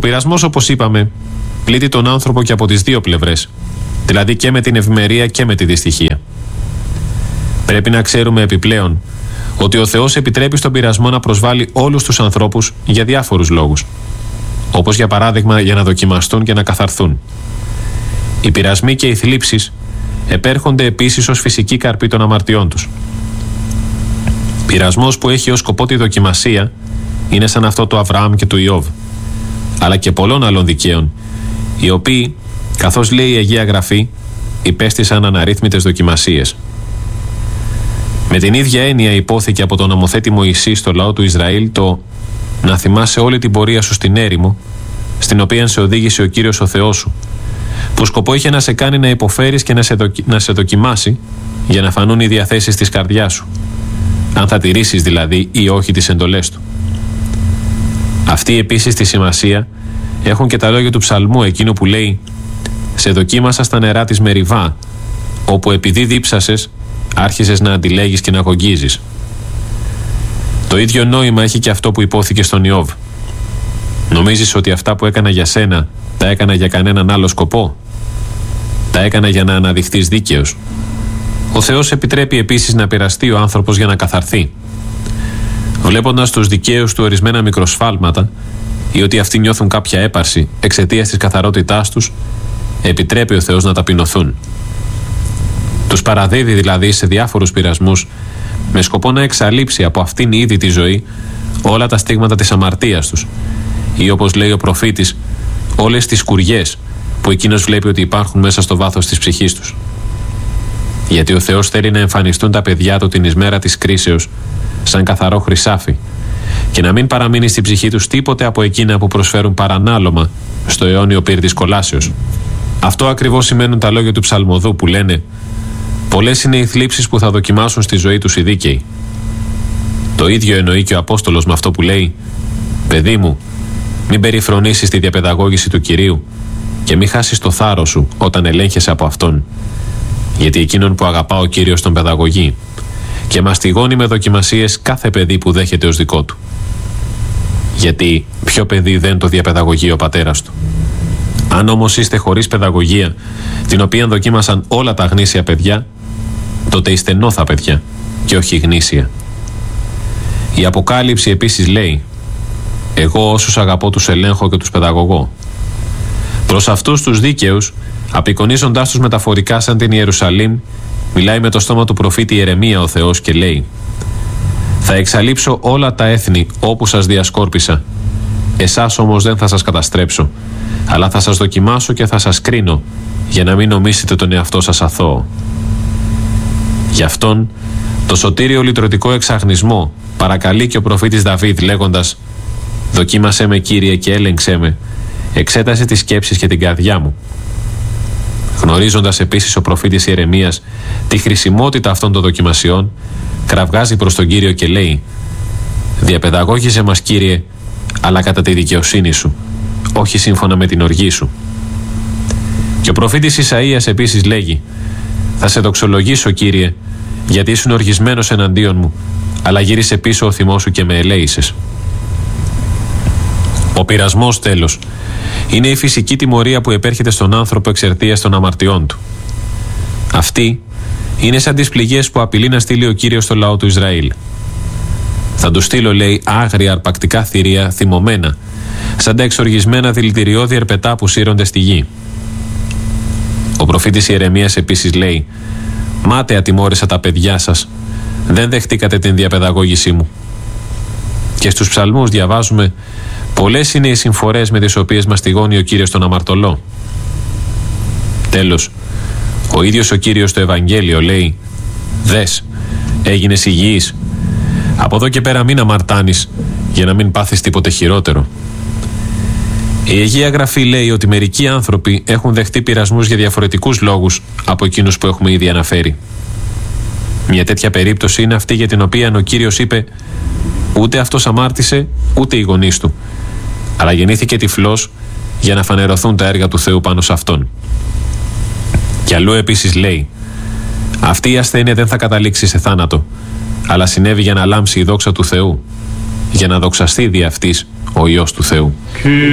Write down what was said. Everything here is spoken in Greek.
πειρασμός, όπως είπαμε, πλήττει τον άνθρωπο και από τις δύο πλευρές, δηλαδή και με την ευημερία και με τη δυστυχία. Πρέπει να ξέρουμε επιπλέον ότι ο Θεός επιτρέπει στον πειρασμό να προσβάλλει όλους τους ανθρώπους για διάφορους λόγους, όπως για παράδειγμα για να δοκιμαστούν και να καθαρθούν. Οι πειρασμοί και οι θλίψεις επέρχονται επίσης ως φυσική καρπή των αμαρτιών τους. Πειρασμός που έχει ως σκοπό τη δοκιμασία είναι σαν αυτό του Αβραάμ και του Ιώβ, αλλά και πολλών άλλων δικαίων, οι οποίοι, καθώς λέει η Αγία Γραφή, υπέστησαν αναρρύθμιτες δοκιμασίες. Με την ίδια έννοια υπόθηκε από τον νομοθέτη Μωυσή στο λαό του Ισραήλ το «να θυμάσαι όλη την πορεία σου στην έρημο, στην οποία σε οδήγησε ο Κύριος ο Θεός σου», που σκοπό είχε να σε κάνει να υποφέρεις και να σε δοκιμάσει για να φανούν οι διαθέσεις της καρδιάς σου, αν θα τηρήσεις δηλαδή ή όχι τις εντολές του. Αυτή επίσης τη σημασία έχουν και τα λόγια του ψαλμού, εκείνο που λέει «Σε δοκίμασα στα νερά της Μεριβά, όπου επειδή δίψασες, άρχισες να αντιλέγεις και να αγωγίζεις». Το ίδιο νόημα έχει και αυτό που υπόθηκε στον Ιώβ. Νομίζεις ότι αυτά που έκανα για σένα τα έκανα για κανέναν άλλο σκοπό? Τα έκανα για να αναδειχθείς δίκαιος. Ο Θεός επιτρέπει επίσης να πειραστεί ο άνθρωπος για να καθαρθεί. Βλέποντας τους δικαίους του ορισμένα μικροσφάλματα ή ότι αυτοί νιώθουν κάποια έπαρση εξαιτίας της καθαρότητάς τους, επιτρέπει ο Θεός να ταπεινωθούν. Τους παραδίδει δηλαδή σε διάφορους πειρασμούς με σκοπό να εξαλείψει από αυτήν ήδη τη ζωή όλα τα στίγματα της αμαρτίας τους ή, όπως λέει ο προφήτης, όλες τις σκουριές που εκείνος βλέπει ότι υπάρχουν μέσα στο βάθος της ψυχής τους. Γιατί ο Θεός θέλει να εμφανιστούν τα παιδιά του την ημέρα της κρίσεως σαν καθαρό χρυσάφι και να μην παραμείνει στην ψυχή τους τίποτε από εκείνα που προσφέρουν παρανάλωμα στο αιώνιο πύρ της κολάσεως. Αυτό ακριβώς σημαίνουν τα λόγια του Ψαλμοδού που λένε «Πολλές είναι οι θλίψεις που θα δοκιμάσουν στη ζωή τους οι δίκαιοι». Το ίδιο εννοεί και ο Απόστολος με αυτό που λέει «Παιδί μου, μην περιφρονήσεις τη διαπαιδαγώγηση του Κυρίου και μην χάσεις το θάρρος σου όταν ελέγχεσαι από Αυτόν, γιατί εκείνον που αγαπά ο Κύριος τον παιδαγωγεί και μαστιγώνει με δοκιμασίες κάθε παιδί που δέχεται ως δικό του. Γιατί ποιο παιδί δεν το διαπαιδαγωγεί ο πατέρας του? Αν όμως είστε χωρίς παιδαγωγία, την οποία δοκίμασαν όλα τα γνήσια παιδιά, τότε είστε νόθα παιδιά και όχι γνήσια. Η Αποκάλυψη επίσης λέει «Εγώ όσους αγαπώ τους ελέγχω και τους παιδαγωγώ». Προς αυτούς τους δίκαιους, απεικονίζοντάς τους μεταφορικά σαν την Ιερουσαλήμ, μιλάει με το στόμα του προφήτη Ιερεμία ο Θεός και λέει «Θα εξαλείψω όλα τα έθνη όπου σας διασκόρπισα. Εσάς όμως δεν θα σας καταστρέψω, αλλά θα σας δοκιμάσω και θα σας κρίνω, για να μην νομίσετε τον εαυτό σας αθώο». Γι' αυτόν το σωτήριο λυτρωτικό εξαγνισμό παρακαλεί και ο προφήτης Δαβίδ λέγοντας «Δοκίμασέ με, Κύριε, και έλεγξέ με, εξέτασε τις σκέψεις και την καρδιά μου». Γνωρίζοντας επίσης ο προφήτης Ιερεμίας τη χρησιμότητα αυτών των δοκιμασιών, κραυγάζει προς τον Κύριο και λέει «Διαπαιδαγώγησε μας, Κύριε, αλλά κατά τη δικαιοσύνη σου, όχι σύμφωνα με την οργή σου». Και ο προφήτης Ισαΐας επίσης λέγει «Θα σε δοξολογήσω, Κύριε, γιατί ήσουν οργισμένος εναντίον μου, αλλά γύρισε πίσω ο θυμός σου και με ελέησες». Ο πειρασμός, τέλος, είναι η φυσική τιμωρία που επέρχεται στον άνθρωπο εξαιτίας των αμαρτιών του. Αυτή είναι σαν τις πληγές που απειλεί να στείλει ο Κύριος στο λαό του Ισραήλ. «Θα του στείλω», λέει, «άγρια αρπακτικά θηρία θυμωμένα, σαν τα εξοργισμένα δηλητηριώδη ερπετά που σύρονται στη γη». Ο προφήτης Ιερεμίας επίσης λέει «Μάταια τιμώρησα τα παιδιά σας, δεν δεχτήκατε την διαπαιδαγώγησή μου». Και στους ψαλμούς διαβάζουμε «Πολλές είναι οι συμφορές με τις οποίες μαστιγώνει ο Κύριος τον αμαρτωλό». Τέλος, ο ίδιος ο Κύριος στο Ευαγγέλιο λέει «Δες, έγινες υγιής. Από εδώ και πέρα μην αμαρτάνεις, για να μην πάθεις τίποτε χειρότερο». Η Αγία Γραφή λέει ότι μερικοί άνθρωποι έχουν δεχτεί πειρασμούς για διαφορετικούς λόγους από εκείνους που έχουμε ήδη αναφέρει. Μια τέτοια περίπτωση είναι αυτή για την οποία ο Κύριος είπε «Ούτε αυτός αμάρτησε, ούτε οι γονείς του, αλλά γεννήθηκε τυφλός για να φανερωθούν τα έργα του Θεού πάνω σε αυτόν». Και αλλού επίσης λέει «Αυτή η ασθένεια δεν θα καταλήξει σε θάνατο, αλλά συνέβη για να λάμψει η δόξα του Θεού, για να δοξαστεί δι' αυτής ο Υιός του Θεού».